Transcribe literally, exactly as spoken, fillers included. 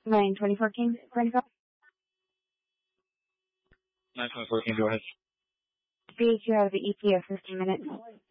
nine twenty-four King, ready to go? nine twenty-four King, go ahead. B H, you have the E T A of fifteen minutes.